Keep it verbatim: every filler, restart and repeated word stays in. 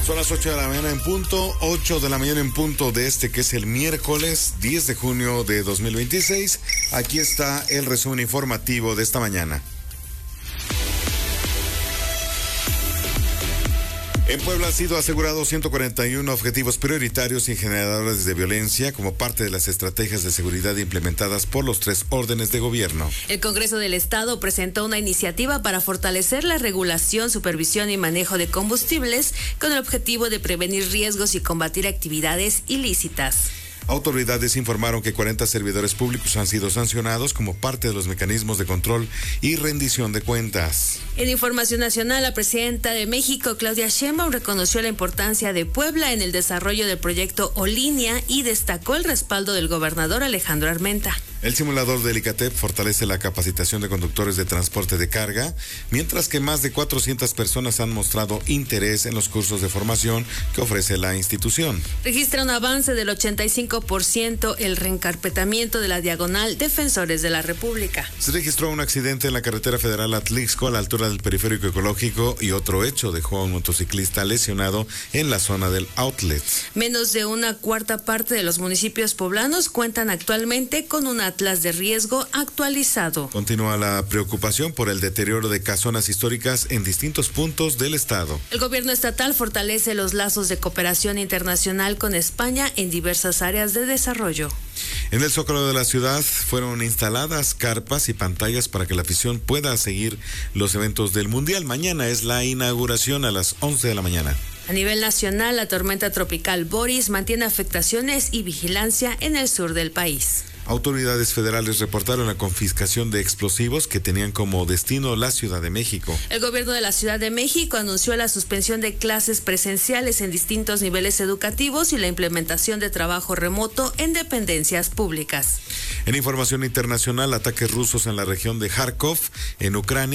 Son las ocho de la mañana en punto, ocho de la mañana en punto de este que es el miércoles diez de junio de dos mil veintiséis. Aquí está el resumen informativo de esta mañana. En Puebla han sido asegurados ciento cuarenta y uno objetivos prioritarios y generadores de violencia como parte de las estrategias de seguridad implementadas por los tres órdenes de gobierno. El Congreso del Estado presentó una iniciativa para fortalecer la regulación, supervisión y manejo de combustibles con el objetivo de prevenir riesgos y combatir actividades ilícitas. Autoridades informaron que cuarenta servidores públicos han sido sancionados como parte de los mecanismos de control y rendición de cuentas. En información nacional, la presidenta de México, Claudia Sheinbaum, reconoció la importancia de Puebla en el desarrollo del proyecto O-Línea y destacó el respaldo del gobernador Alejandro Armenta. El simulador del ICATEP fortalece la capacitación de conductores de transporte de carga, mientras que más de cuatrocientas personas han mostrado interés en los cursos de formación que ofrece la institución. Registra un avance del ochenta y cinco por ciento el reencarpetamiento de la diagonal Defensores de la República. Se registró un accidente en la carretera federal Atlixco a la altura del periférico ecológico y otro hecho dejó a un motociclista lesionado en la zona del outlet. Menos de una cuarta parte de los municipios poblanos cuentan actualmente con un atlas de riesgo actualizado. Continúa la preocupación por el deterioro de casonas históricas en distintos puntos del estado. El gobierno estatal fortalece los lazos de cooperación internacional con España en diversas áreas de desarrollo. En el Zócalo de la ciudad fueron instaladas carpas y pantallas para que la afición pueda seguir los eventos del Mundial. Mañana es la inauguración a las once de la mañana. A nivel nacional, la tormenta tropical Boris mantiene afectaciones y vigilancia en el sur del país. Autoridades federales reportaron la confiscación de explosivos que tenían como destino la Ciudad de México. El gobierno de la Ciudad de México anunció la suspensión de clases presenciales en distintos niveles educativos y la implementación de trabajo remoto en dependencias públicas. En información internacional, ataques rusos en la región de Kharkov, en Ucrania.